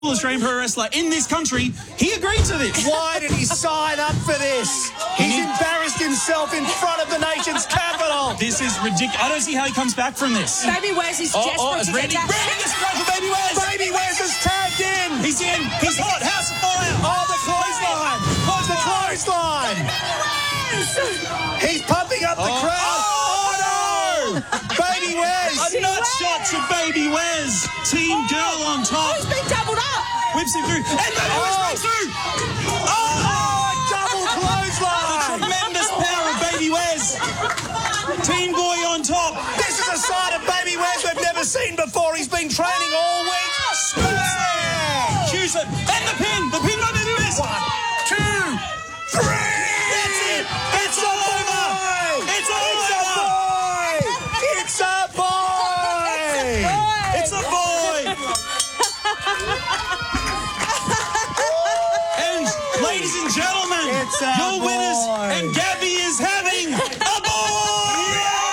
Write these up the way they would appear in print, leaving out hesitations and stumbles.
Australian pro wrestler in this country, he agreed to this. Why did he sign up for this? He's embarrassed himself in front of the nation's capital. This is ridiculous. I don't see how he comes back from this. Baby Wes is desperate to Randy get is going for Baby Wes. Baby Wes is tagged in. He's in. He's hot. House of fire. Oh, the clothesline. The clothesline. He's pumping up the crowd. Oh, no. Baby Wes. A nut shot to Baby Wes. Team girl on top. He's been doubled up. Whips him through. And Baby Wes breaks through. Double clothesline. Tremendous power of Baby Wes. Team boy on top. This is a side of Baby Wes we've never seen before. He's been training all week. Smash! Choose it. And the pin. The pin by Baby Wes. 1, 2, 3. That's it. It's all over. It's all over. It's a boy. It's a boy. And ladies and gentlemen, It's a your winners, boy. and Gabby is having a boy.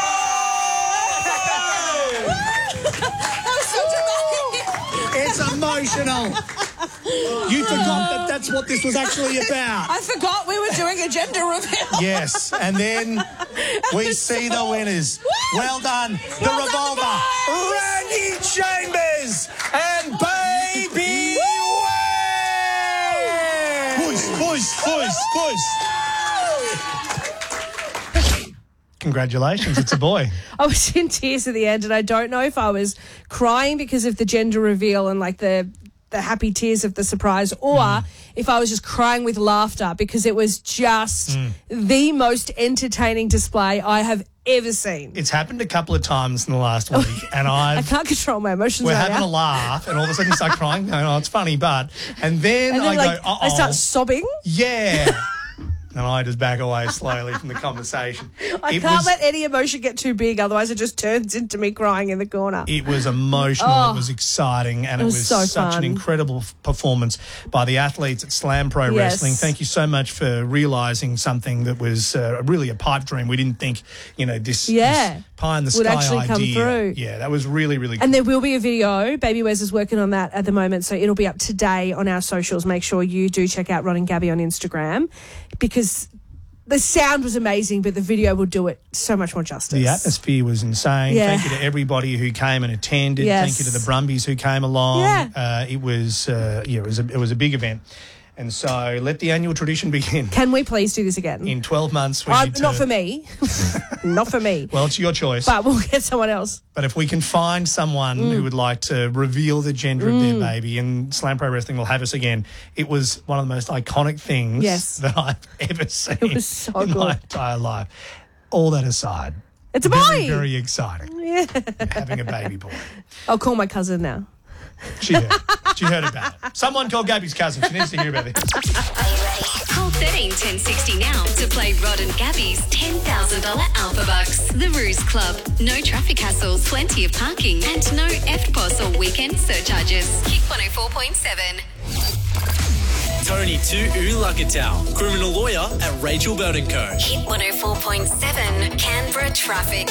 That was so dramatic. It's emotional. You forgot that that's what this was actually about. I forgot we were doing a gender reveal. Yes, and then we see the winners. Well done. The Well done, Revolver, boys. Randy Chambers, and Baby Wes. Boys. Congratulations, it's a boy. I was in tears at the end, and I don't know if I was crying because of the gender reveal and like the happy tears of the surprise, or if I was just crying with laughter because it was just the most entertaining display I have ever seen. It's happened a couple of times in the last week, and I can't control my emotions we're right having now. a laugh, and all of a sudden you start crying. No, it's funny, but and then And then, I like, go, uh-oh. I start sobbing. Yeah. And I just back away slowly from the conversation. I can't let any emotion get too big, otherwise it just turns into me crying in the corner. It was emotional, it was exciting, and it was so such an fun. incredible performance by the athletes at Slam Pro Yes. Wrestling. Thank you so much for realising something that was really a pipe dream. We didn't think, this pie in the would sky actually idea. come through. Yeah, that was really, really good. And there will be a video. Baby Wes is working on that at the moment, so it'll be up today on our socials. Make sure you do check out Ron and Gabby on Instagram, because the sound was amazing, but the video will do it so much more justice. The atmosphere was insane. Yeah. Thank you to everybody who came and attended. Yes. Thank you to the Brumbies who came along. Yeah. It was a big event. And so let the annual tradition begin. Can we please do this again? In 12 months, we need to... Not for me. Not for me. Well, it's your choice. But we'll get someone else. But if we can find someone who would like to reveal the gender of their baby, and Slam Pro Wrestling will have us again, it was one of the most iconic things that I've ever seen It was so in good. my entire life. All that aside, It's a very, boy. very exciting. Yeah. Having a baby boy. I'll call my cousin now. She heard about it. Someone called Gabby's cousin. She needs to hear about this. Call 13 1060 now to play Rod and Gabby's $10,000 Alpha Bucks. The Ruse Club. No traffic hassles, plenty of parking, and no EFTPOS or weekend surcharges. Kick 104.7. Tony to Ulakatau, criminal lawyer at Rachel Burton Co. Hit 104.7. Canberra traffic.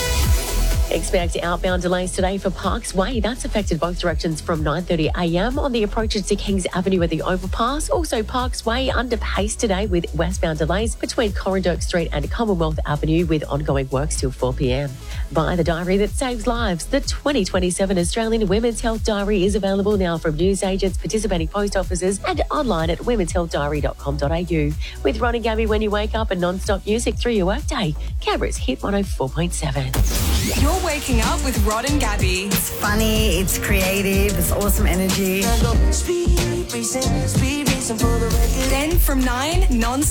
Expect outbound delays today for Parks Way. That's affected both directions from 9:30 a.m. on the approaches to Kings Avenue at the overpass. Also, Parks Way under pace today with westbound delays between Corridor Street and Commonwealth Avenue with ongoing works till 4 p.m. Buy the diary that saves lives. The 2027 Australian Women's Health Diary is available now from newsagents, participating post offices and online at womenshealthdiary.com.au. With Ron and Gabby when you wake up and non-stop music through your workday. Canberra's Hit 104.7. You're waking up with Rod and Gabby. It's funny, it's creative, it's awesome energy. Then from 9, non